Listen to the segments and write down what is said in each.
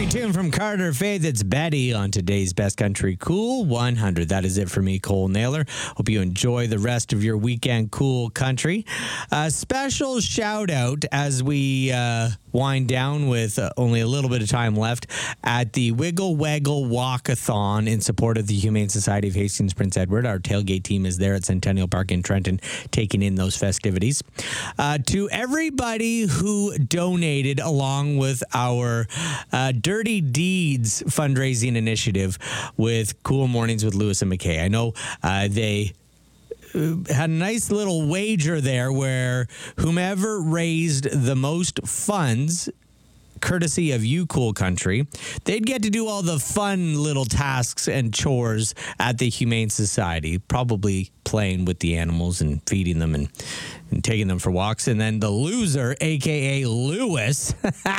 Great tune from Carter Faith. It's Betty on today's Best Country Cool 100. That is it for me, Cole Naylor. Hope you enjoy the rest of your weekend cool country. Special shout out as we wind down with only a little bit of time left at the Wiggle Waggle Walkathon in support of the Humane Society of Hastings Prince Edward. Our tailgate team is there at Centennial Park in Trenton taking in those festivities. To everybody who donated along with our Dirty Deeds fundraising initiative with Cool Mornings with Lewis and McKay. I know they had a nice little wager there where whomever raised the most funds, courtesy of you, Cool Country, they'd get to do all the fun little tasks and chores at the Humane Society, probably playing with the animals and feeding them and taking them for walks. And then the loser, a.k.a. Lewis,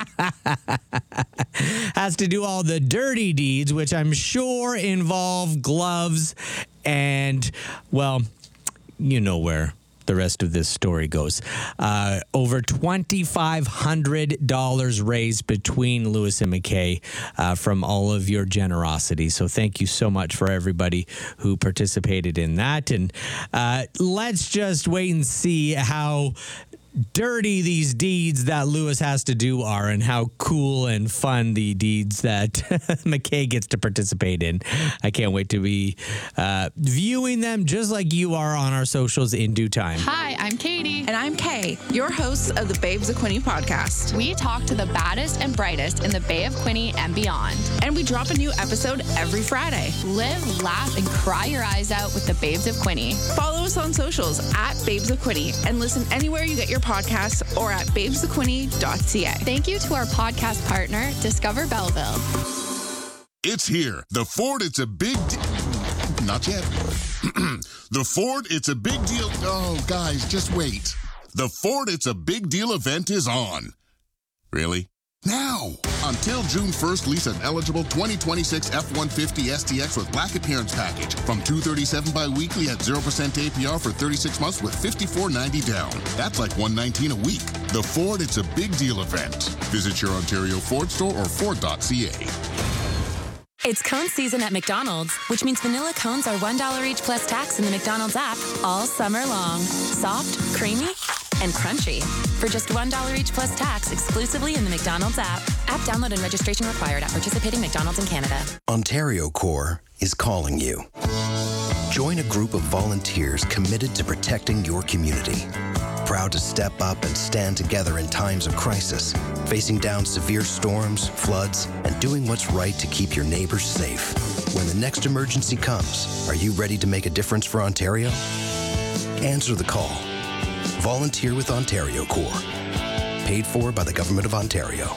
has to do all the dirty deeds, which I'm sure involve gloves and, well, you know where the rest of this story goes. Over $2,500 raised between Lewis and McKay from all of your generosity. So thank you so much for everybody who participated in that. And let's just wait and see how dirty these deeds that Lewis has to do are and how cool and fun the deeds that McKay gets to participate in. I can't wait to be viewing them just like you are on our socials in due time. Hi, I'm Katie. And I'm Kay, your hosts of the Babes of Quinte podcast. We talk to the baddest and brightest in the Bay of Quinte and beyond. And we drop a new episode every Friday. Live, laugh, and cry your eyes out with the Babes of Quinte. Follow us on socials at Babes of Quinte and listen anywhere you get your podcasts or at babesofquinte.ca. Thank you to our podcast partner, Discover Belleville. It's here. The Ford, it's a big Not yet. The Ford, it's a big deal. Oh, guys, just wait. The Ford, it's a big deal event is on. Really? Now! Until June 1st, lease an eligible 2026 F-150 STX with black appearance package from $237 bi-weekly at 0% APR for 36 months with $54.90 down. That's like $119 a week. The Ford, it's a big deal event. Visit your Ontario Ford store or Ford.ca. It's cone season at McDonald's, which means vanilla cones are $1 each plus tax in the McDonald's app all summer long. Soft, creamy, and crunchy. For just $1 each plus tax exclusively in the McDonald's app. App download and registration required at participating McDonald's in Canada. Ontario Corps is calling you. Join a group of volunteers committed to protecting your community. Proud to step up and stand together in times of crisis, facing down severe storms, floods, and doing what's right to keep your neighbors safe. When the next emergency comes, are you ready to make a difference for Ontario? Answer the call. Volunteer with Ontario Corps. Paid for by the Government of Ontario.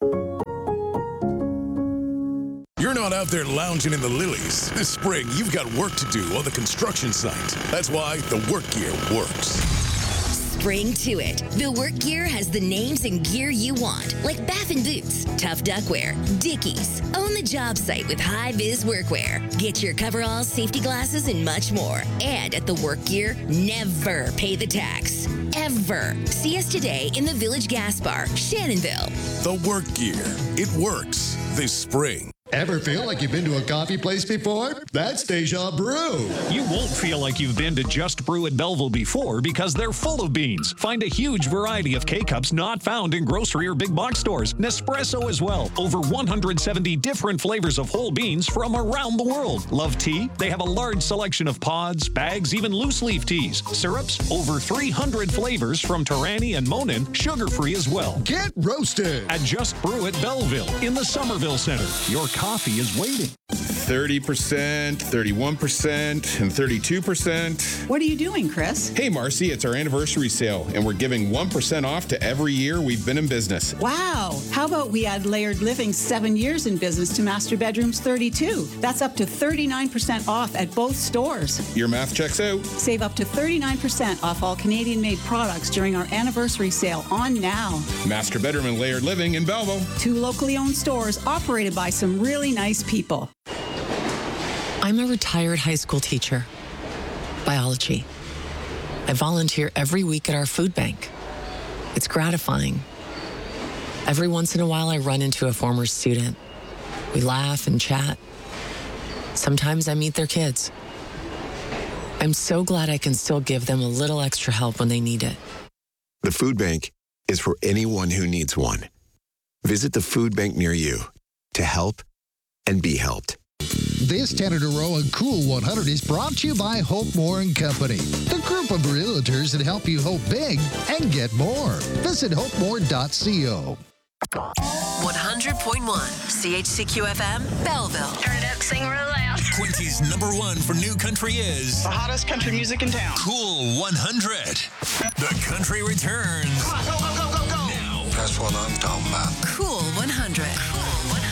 You're not out there lounging in the lilies. This spring, you've got work to do on the construction site. That's why the work gear works. Spring to it. The work gear has the names and gear you want, like Baffin Boots, Tough Duckwear, Dickies. Own the job site with high-vis workwear. Get your coveralls, safety glasses, and much more. And at the work gear, never pay the tax. Ever. See us today in the Village Gas Bar, Shannonville. The work gear. It works this spring. Ever feel like you've been to a coffee place before? That's Deja Brew. You won't feel like you've been to Just Brew at Belleville before because they're full of beans. Find a huge variety of K-Cups not found in grocery or big box stores. Nespresso as well. Over 170 different flavors of whole beans from around the world. Love tea? They have a large selection of pods, bags, even loose leaf teas. Syrups? Over 300 flavors from Torani and Monin. Sugar-free as well. Get roasted at Just Brew at Belleville in the Somerville Center. Your coffee is waiting. 30%, 31%, and 32%. What are you doing, Chris? Hey, Marcy, it's our anniversary sale, and we're giving 1% off to every year we've been in business. Wow. How about we add Layered Living's 7 years in business to Master Bedroom's 32? That's up to 39% off at both stores. Your math checks out. Save up to 39% off all Canadian-made products during our anniversary sale on now. Master Bedroom and Layered Living in Belleville. 2 locally owned stores operated by some really nice people. I'm a retired high school teacher. Biology. I volunteer every week at our food bank. It's gratifying. Every once in a while, I run into a former student We laugh and chat. Sometimes I meet their kids. I'm so glad I can still give them a little extra help when they need it. The Food Bank is for anyone who needs one. Visit the food bank near you to help and be helped. This 10 in a row on Cool 100 is brought to you by Hope More & Company, the group of realtors that help you hope big and get more. Visit hopemore.co. 100.1 CHCQ FM, Belleville. Turn it up, sing real loud. Quincy's #1 for new country is the hottest country music in town. Cool 100. The country returns. Come on, go, go, go, go, go. Now. That's what I'm talking about. Cool 100. Cool 100.